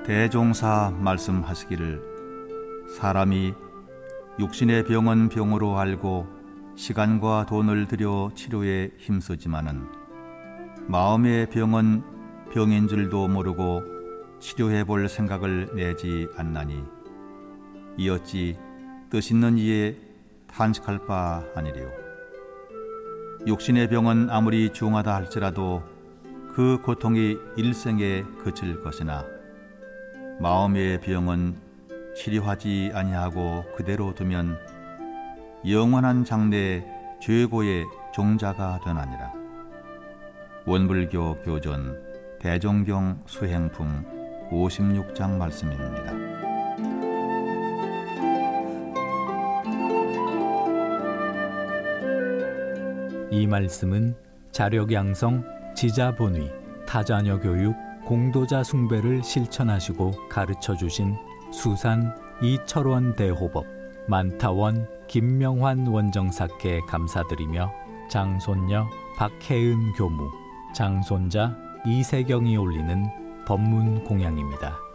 대종사 말씀하시기를 사람이 육신의 병은 병으로 알고 시간과 돈을 들여 치료에 힘쓰지만은 마음의 병은 병인 줄도 모르고 치료해 볼 생각을 내지 않나니 이어찌 뜻있는 이에 탄식할 바 아니리요. 육신의 병은 아무리 중하다 할지라도 그 고통이 일생에 그칠 것이나 마음의 병은 치료하지 아니하고 그대로 두면 영원한 장래의 죄고의 종자가 되나니라. 원불교 교전 대종경 수행품 56장 말씀입니다. 이 말씀은 자력양성, 지자본의, 타자녀 교육, 공도자 숭배를 실천하시고 가르쳐주신 수산 이철원 대호법, 만타원 김명환 원정사께 감사드리며 장손녀 박혜은 교무, 장손자 이세경이 올리는 법문 공양입니다.